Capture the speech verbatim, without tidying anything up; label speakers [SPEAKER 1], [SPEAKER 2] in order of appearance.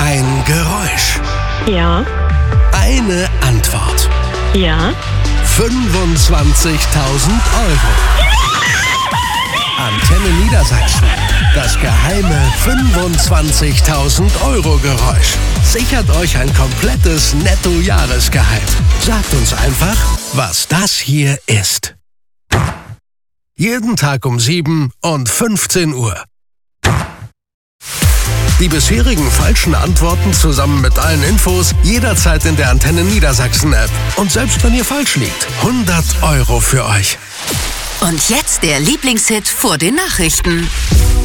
[SPEAKER 1] Ein Geräusch.
[SPEAKER 2] Ja.
[SPEAKER 1] Eine Antwort.
[SPEAKER 2] Ja.
[SPEAKER 1] fünfundzwanzigtausend Euro. Antenne Niedersachsen. Das geheime fünfundzwanzigtausend Euro Geräusch. Sichert euch ein komplettes Netto-Jahresgehalt. Sagt uns einfach, was das hier ist. Jeden Tag um sieben und fünfzehn Uhr. Die bisherigen falschen Antworten zusammen mit allen Infos jederzeit in der Antenne Niedersachsen App. Und selbst wenn ihr falsch liegt, hundert Euro für euch.
[SPEAKER 3] Und jetzt der Lieblingshit vor den Nachrichten.